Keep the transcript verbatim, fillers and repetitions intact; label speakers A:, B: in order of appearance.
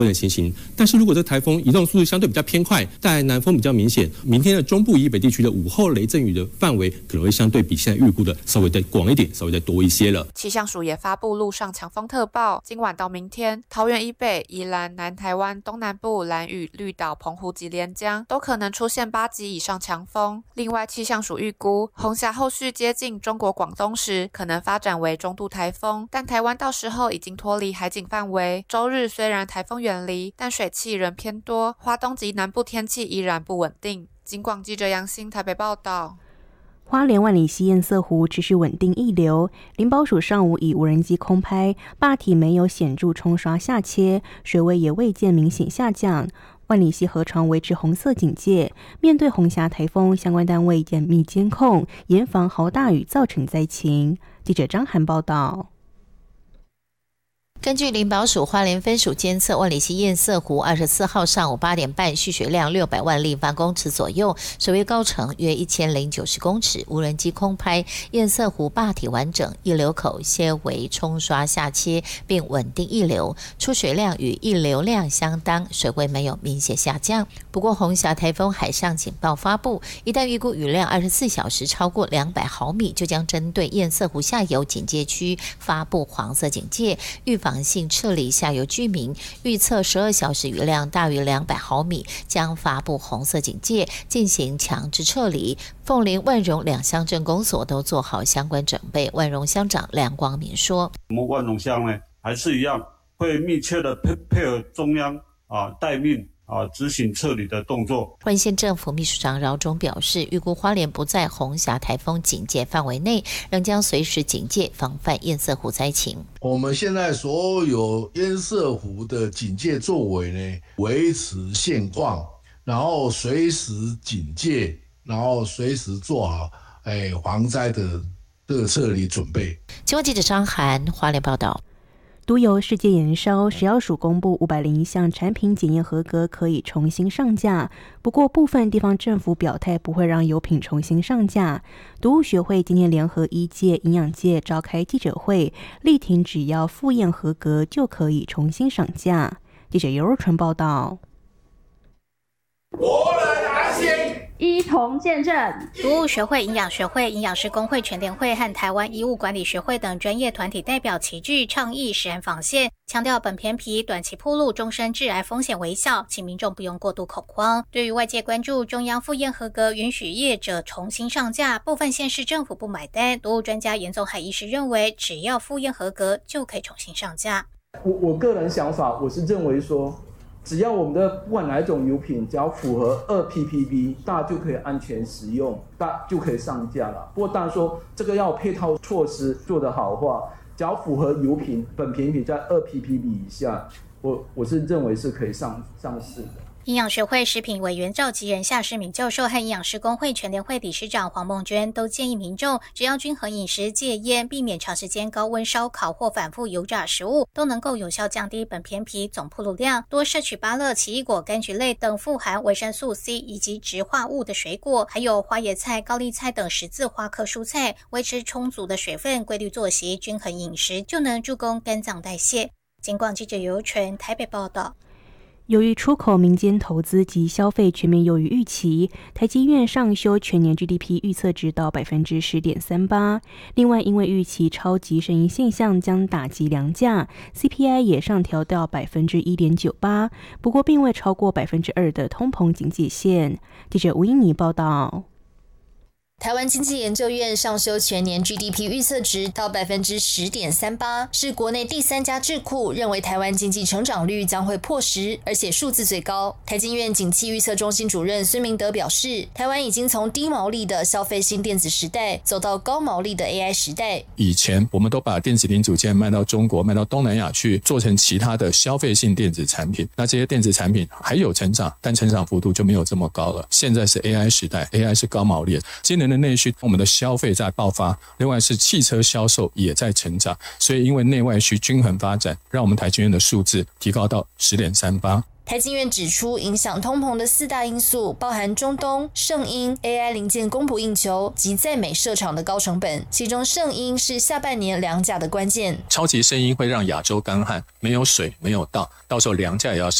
A: 的情形。但是如果这台风移动速度相对比较偏快，带来南风比较明显，明天的中部以北地区的午后雷阵雨的范围可能会相对比现在预估的稍微再广一点，稍微再多一些了。
B: 气象署也发布陆上强风特报，今晚到明天，桃园以北、宜兰、南台湾东南部、兰屿、绿岛、澎湖及连江都可能出现八级以上强风。另外，气象署预估红霞后续接近中国广东时，可能发展为中度台风，但台湾到时候已经脱离海警范围。周日虽然台风远离，但水汽仍偏多，花东及南部天气依然不稳定。警广记者杨欣台北报道。
C: 花莲万里溪堰塞湖持续稳定溢流，林保署上午以无人机空拍，坝体没有显著冲刷下切，水位也未见明显下降。万里溪河床维持红色警戒，面对红霞台风，相关单位严密监控，严防豪大雨造成灾情。记者张涵报道。
D: 根据林保署花莲分署监测，万里溪堰塞湖二十四号上午八点半蓄水量六百万立方公尺左右，水位高程约一千零九十公尺。无人机空拍堰塞湖坝体完整，溢流口些微冲刷下切，并稳定溢流，出水量与溢流量相当，水位没有明显下降。不过红霞台风海上警报发布，一旦预估雨量二十四小时超过两百毫米，就将针对堰塞湖下游警戒区发布黄色警戒，预防性撤离下游居民，预测十二小时雨量大于两百毫米，将发布红色警戒，进行强制撤离。凤林、万荣两乡镇公所都做好相关准备。万荣乡长梁光明说：“
E: 我们万荣乡呢，还是一样会密切的配配合中央啊待命。”啊，执行撤离的动作。
D: 万县政府秘书长饶忠表示，预估花莲不在红霞台风警戒范围内，仍将随时警戒，防范堰塞湖灾情。
F: 我们现在所有堰塞湖的警戒作为呢，维持现况，然后随时警戒，然后随时做好哎防灾的这个撤离准备。
D: 新闻记者张涵花莲报道。
C: 独有世界燃烧，食药署公布五百零一项产品检验合格，可以重新上架。不过，部分地方政府表态不会让油品重新上架。毒物学会今天联合医界、营养界召开记者会，力挺只要复验合格就可以重新上架。记者尤若纯报道。
G: 我们安心。
H: 一同见证。
I: 毒物学会、营养学会、营养师工会全联会和台湾医务管理学会等专业团体代表齐聚倡议食安防线，强调本片皮短期暴露，终身致癌风险为小，请民众不用过度恐慌。对于外界关注中央复验合格允许业者重新上架，部分县市政府不买单，毒物专家严宗海医师认为，只要复验合格就可以重新上架。
J: 我我个人想法，我是认为说，只要我们的不管哪一种油品，只要符合二 P P B， 大家就可以安全使用，大就可以上架了。不过当然说这个要配套措施做得好的话，只要符合油品本品品在二 P P B 以下，我我是认为是可以上上市的。
I: 营养学会食品委员召集人夏世敏教授和营养师工会全联会理事长黄梦娟都建议民众，只要均衡饮食、戒烟，避免长时间高温烧烤或反复油炸食物，都能够有效降低本片皮总暴露量。多摄取芭乐、奇异果、柑橘类等富含维生素 C 以及植化物的水果，还有花椰菜、高丽菜等十字花科蔬菜，维持充足的水分，规律作息，均衡饮食，就能助攻肝脏代谢。警广记者尤纯台北报道。
C: 由于出口、民间投资及消费全面优于预期，台积院上修全年 G D P 预测值到 百分之十点三八。另外，因为预期超级剩余现象将打击粮价 ，C P I 也上调到 百分之一点九八， 不过并未超过 百分之二 的通膨警戒线。记者吴英妮报道。
K: 台湾经济研究院上修全年 G D P 预测值到 百分之十点三八， 是国内第三家智库认为台湾经济成长率将会破十，而且数字最高。台经院景气预测中心主任孙明德表示，台湾已经从低毛利的消费性电子时代走到高毛利的 A I 时代。
L: 以前我们都把电子零组件卖到中国、卖到东南亚去，做成其他的消费性电子产品，那这些电子产品还有成长，但成长幅度就没有这么高了。现在是 A I 时代， A I 是高毛利，今年的内需，我们的消费在爆发，另外是汽车销售也在成长，所以因为内外需均衡发展，让我们台积院的数字提高到 十点三八。
K: 台经院指出，影响通膨的四大因素包含中东、圣婴、A I 零件供不应求及在美设厂的高成本，其中圣婴是下半年粮价的关键。
L: 超级圣婴会让亚洲干旱，没有水，没有稻，到时候粮价也要上。